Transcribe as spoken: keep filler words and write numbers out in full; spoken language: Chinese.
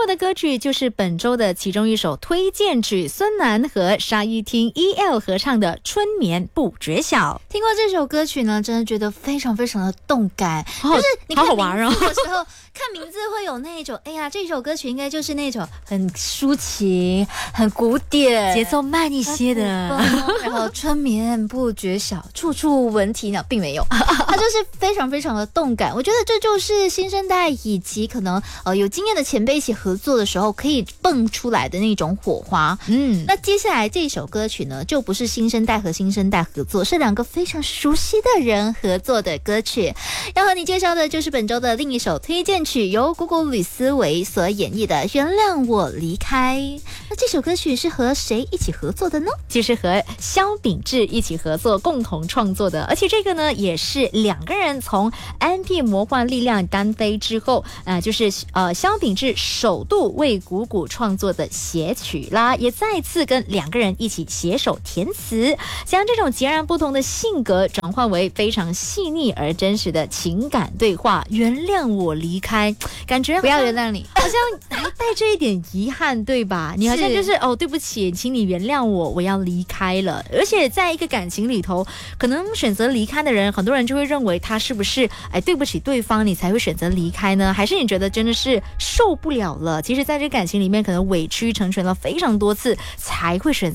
的歌曲就是本周的其中一首推荐曲，孙楠和沙一汀 E L 合唱的《春眠不觉晓》。 听过这首歌曲呢，真的觉得非常非常的动感， 哦、 就是你看好好玩哦。 名字的时候，看名字会有那种，哎呀，这首歌曲应该就是那种很抒情、很古典、 节奏慢一些的， 然后春眠不觉晓，处处闻啼鸟，并没有，它就是非常非常的动感。我觉得这就是新生代以及可能呃有经验的前辈一起合作的时候可以蹦出来的那种火花。 嗯， 那接下来这首歌曲呢，就不是新生代和新生代合作，是两个非常熟悉的人合作的歌曲。要和你介绍的就是本周的另一首推荐曲，由谷谷吕思维所演绎的《原谅我离开》。那这首歌曲是和谁一起合作的呢？ 就是和萧秉治一起合作共同创作的，而且这个呢也是两个人从 M P 魔幻力量单飞之后，呃，就是呃萧秉治首度为谷谷创作的写曲啦，也再次跟两个人一起携手填词，将这种截然不同的性格转换为非常细腻而真实的情感对话。原谅我离开，感觉不要原谅你， 好像还带着一点遗憾，对吧？你好像就是哦，对不起，请你原谅我，我要离开了。而且在一个感情里头，可能选择离开的人，很多人就会认为他是不是哎对不起对方，你才会选择离开呢？还是你觉得真的是受不了了？其实在这感情里面，可能委曲成全了非常多次，才会选择